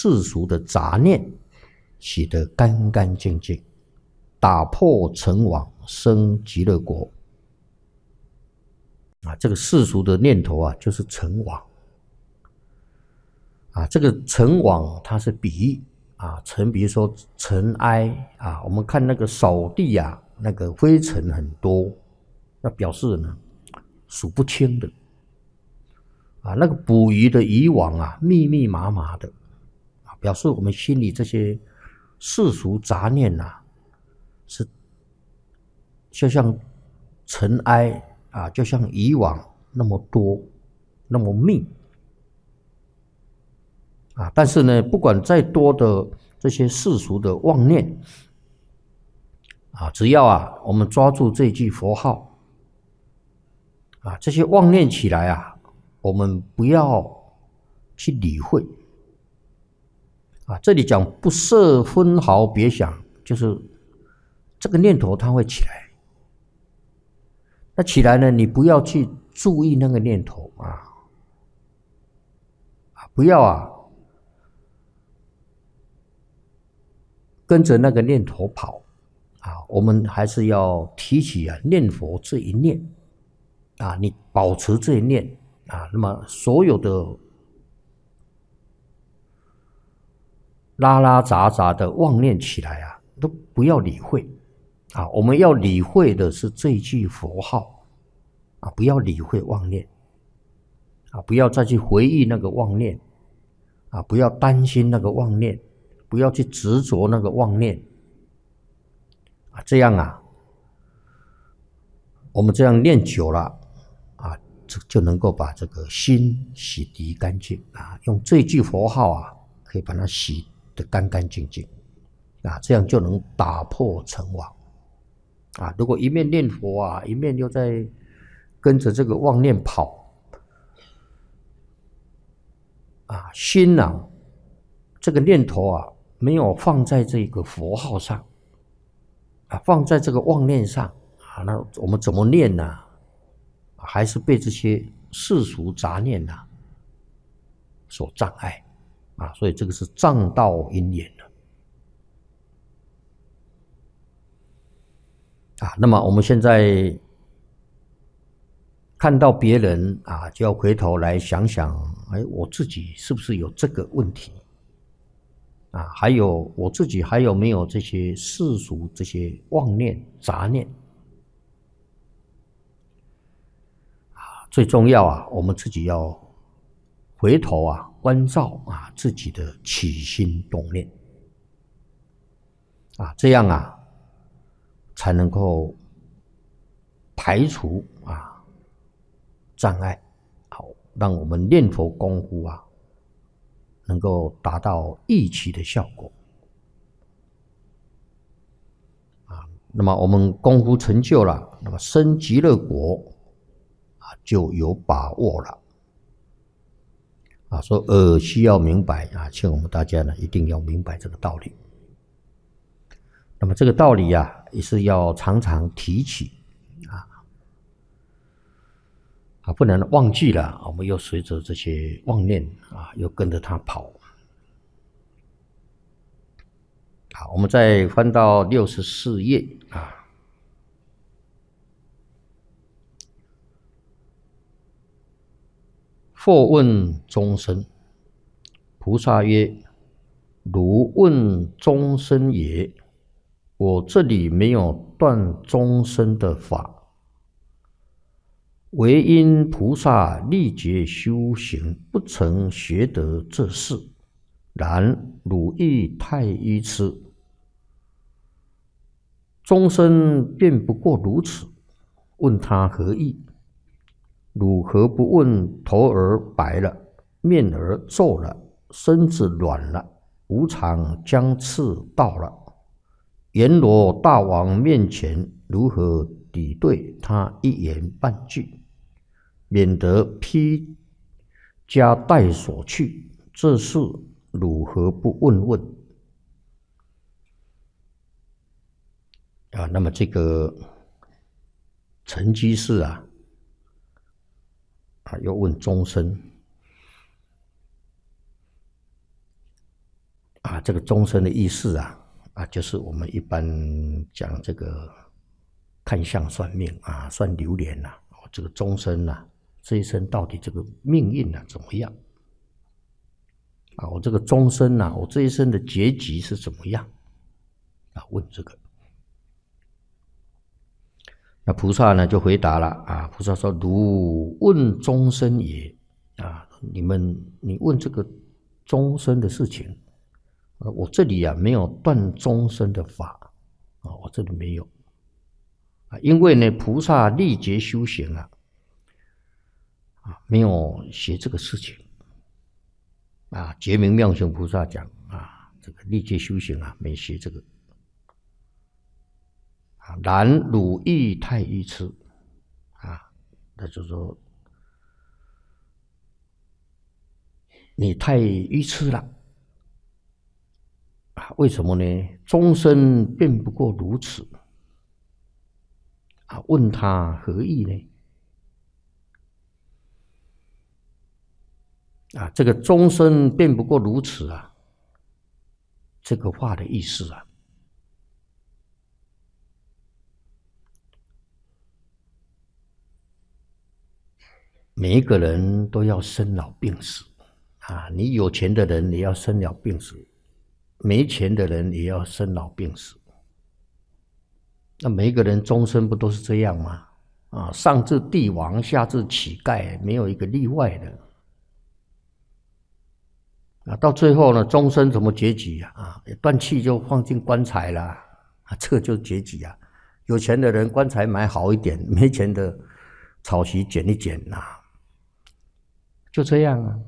世俗的杂念洗得干干净净，打破尘网，生极乐国。这个世俗的念头就是尘网。这个尘网它是比喻尘，比如说尘埃我们看那个扫地那个灰尘很多，那表示呢数不清的那个捕鱼的渔网密密麻麻的表示我们心里这些世俗杂念是就像尘埃就像渔网那么多那么密但是呢，不管再多的这些世俗的妄念只要我们抓住这句佛号这些妄念起来我们不要去理会这里讲不设分毫别想，就是这个念头它会起来，那起来呢，你不要去注意那个念头不要跟着那个念头跑我们还是要提起念佛这一念你保持这一念那么所有的拉拉杂杂的妄念起来都不要理会我们要理会的是这一句佛号不要理会妄念不要再去回忆那个妄念不要担心那个妄念，不要去执着那个妄念这样我们这样念久了就能够把这个心洗涤干净用这句佛号可以把它洗得干干净净这样就能打破尘网如果一面念佛一面又在跟着这个妄念跑心这个念头没有放在这个佛号上放在这个妄念上那我们怎么念呢？还是被这些世俗杂念所障碍所以这个是障道因缘那么我们现在看到别人就要回头来想想我自己是不是有这个问题还有我自己还有没有这些世俗这些妄念杂念最重要我们自己要回头关照自己的起心动念这样才能够排除障碍让我们念佛功夫能够达到预期的效果那么我们功夫成就了，那么生极乐国就有把握了说需要明白请我们大家呢一定要明白这个道理。那么这个道理也是要常常提起不能忘记了，我们又随着这些妄念又跟着它跑。好，我们再翻到64页复问众生，菩萨曰：如问众生也，我这里没有断众生的法，唯因菩萨历劫修行，不曾学得这事。然汝亦太愚痴，众生便不过如此，问他何意？汝何不问头儿白了，面儿皱了，身子软了，无常将刺到了？阎罗大王面前如何抵对他一言半句，免得披枷带锁去？这事汝何不问问？那么这个陈居士又问众生这个终身的意思就是我们一般讲这个看相算命算流年这个终身这一生到底这个命运怎么样我这个终身我这一生的结局是怎么样问这个。那菩萨呢就回答了菩萨说：“汝问终身也你问这个终身的事情我这里没有断终身的法我这里没有因为呢菩萨历劫修行没有学这个事情觉明妙行菩萨讲这个历劫修行没学这个然汝亦太愚痴那就是说你太愚痴了为什么呢？终身便不过如此问他何意呢？这个终身便不过如此这个话的意思每一个人都要生老病死你有钱的人也要生老病死，没钱的人也要生老病死。那每一个人终身不都是这样吗？上至帝王，下至乞丐，没有一个例外的。到最后呢，终身怎么结局断气就放进棺材了这个就是结局有钱的人棺材买好一点，没钱的草席剪一剪就这样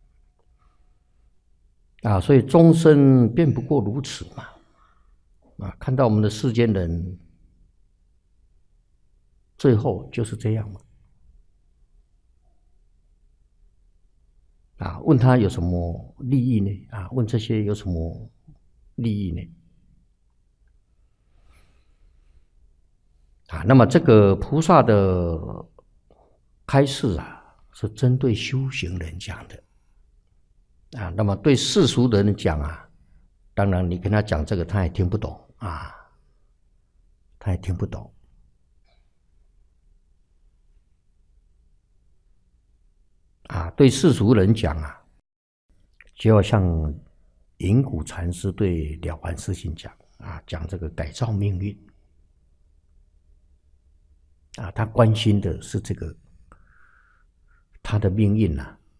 所以终身便不过如此嘛看到我们的世间人最后就是这样嘛问他有什么利益呢问这些有什么利益呢那么这个菩萨的开示是针对修行人讲的那么对世俗的人讲当然你跟他讲这个他也听不懂他也听不懂对世俗人讲就要像隐谷禅师对了凡四训讲讲这个改造命运他关心的是这个他的命运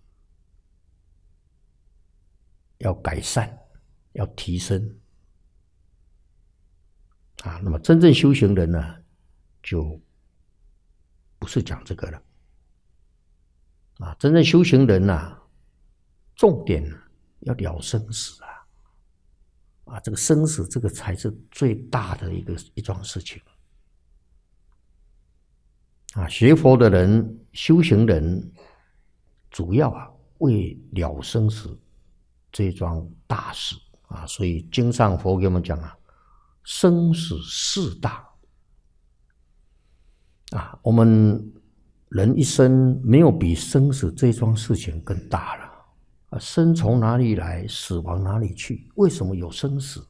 要改善，要提升那么真正修行人呢，就不是讲这个了真正修行人重点要了生死这个生死这个才是最大的一桩事情学佛的人修行人主要为了生死这一桩大事所以经上佛给我们讲生死事大我们人一生没有比生死这桩事情更大了生从哪里来，死往哪里去？为什么有生死？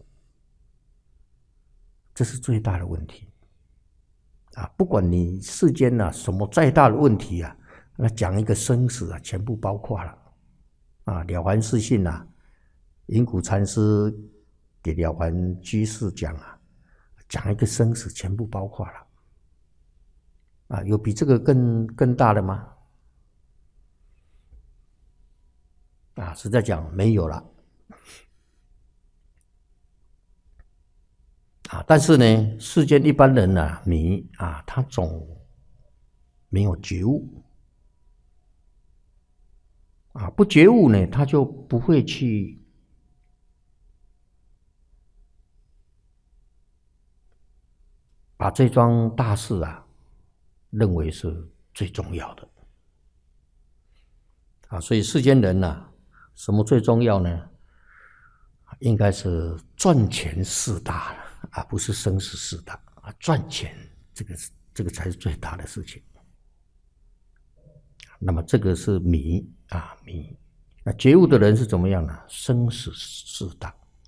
这是最大的问题不管你世间什么再大的问题那讲一个生死全部包括了了凡四训隐谷禅师给了凡居士讲讲一个生死全部包括了有比这个更大的吗？实在讲没有了但是呢，世间一般人迷他总没有觉悟不觉悟呢，他就不会去把这桩大事认为是最重要的所以世间人什么最重要呢？应该是赚钱事大了不是生死事大赚钱这个才是最大的事情。那么这个是迷迷。那觉悟的人是怎么样呢？生死事大